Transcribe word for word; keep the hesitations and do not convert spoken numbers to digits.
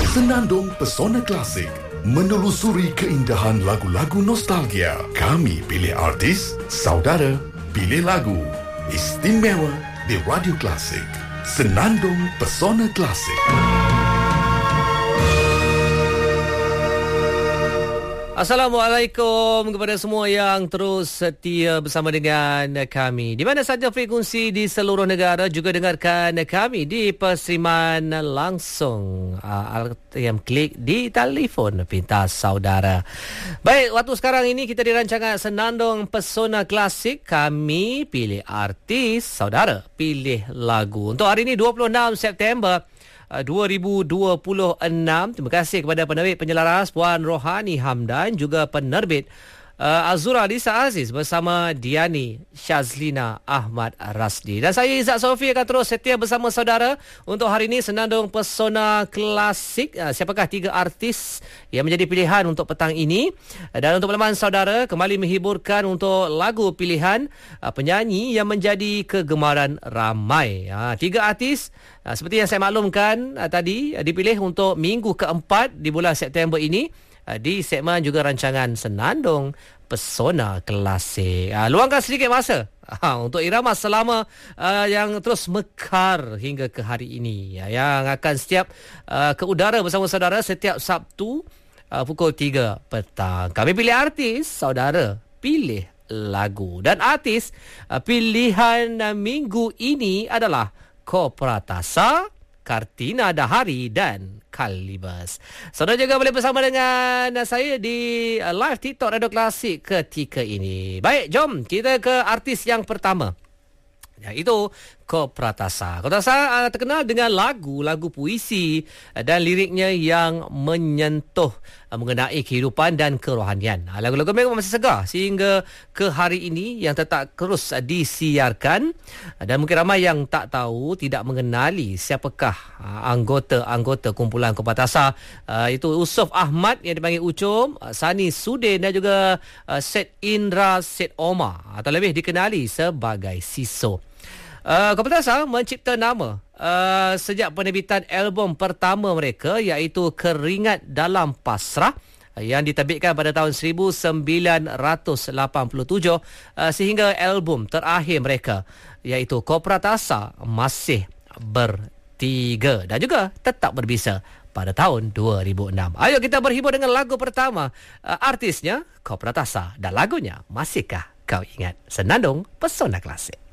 Senandung Pesona Klasik, menelusuri keindahan lagu-lagu nostalgia. Kami pilih artis, saudara pilih lagu. Istimewa di Radio Klasik. Senandung Pesona Klasik. Assalamualaikum kepada semua yang terus setia bersama dengan kami. Di mana saja frekuensi di seluruh negara, juga dengarkan kami di persriman langsung. Yang klik di telefon pintas saudara. Baik, waktu sekarang ini kita di rancangan Senandung Pesona Klasik. Kami pilih artis, saudara pilih lagu. Untuk hari ini dua puluh enam September dua ribu dua puluh enam. Terima kasih kepada penerbit penyelaras Puan Rohani Hamdan, juga penerbit uh, Azura Lisa Aziz bersama Diani Shazlina Ahmad Rasdi. Dan saya Izzat Sofi akan terus setia bersama saudara untuk hari ini Senandung Pesona Klasik. Uh, siapakah tiga artis yang menjadi pilihan untuk petang ini? Dan untuk pengalaman saudara, kembali menghiburkan untuk lagu pilihan uh, penyanyi yang menjadi kegemaran ramai. Uh, tiga artis uh, seperti yang saya maklumkan uh, tadi uh, dipilih untuk minggu keempat di bulan September ini uh, di segmen juga rancangan Senandung Pesona Klasik. Uh, luangkan sedikit masa uh, untuk irama selama uh, yang terus mekar hingga ke hari ini, uh, yang akan setiap uh, ke udara bersama saudara setiap Sabtu uh, pukul tiga petang. Kami pilih artis, saudara pilih lagu. Dan artis uh, pilihan uh, minggu ini adalah Ko Pratasa, Kartina Dahari dan Kalibas. Saudara juga boleh bersama dengan saya di live TikTok Radio Klasik ketika ini. Baik, jom kita ke artis yang pertama, iaitu Ko Pratasa. Ko Pratasa uh, terkenal dengan lagu-lagu puisi uh, dan liriknya yang menyentuh uh, mengenai kehidupan dan kerohanian. Uh, lagu-lagu mereka masih segar sehingga ke hari ini yang tetap terus uh, disiarkan. Uh, dan mungkin ramai yang tak tahu, tidak mengenali siapakah uh, anggota-anggota kumpulan Ko Pratasa. Uh, itu Usuf Ahmad yang dipanggil Ucom, uh, Sani Sudin dan juga uh, Syed Indra Syed Omar, atau lebih dikenali sebagai Siso. Uh, Ko Pratasa mencipta nama uh, sejak penerbitan album pertama mereka, iaitu Keringat Dalam Pasrah, uh, yang diterbitkan pada tahun seribu sembilan ratus lapan puluh tujuh uh, sehingga album terakhir mereka, iaitu Ko Pratasa Masih Bertiga, dan juga tetap berbisa pada tahun dua ribu enam. Ayo kita berhibur dengan lagu pertama, uh, artisnya Ko Pratasa dan lagunya Masihkah Kau Ingat. Senandung Pesona Klasik.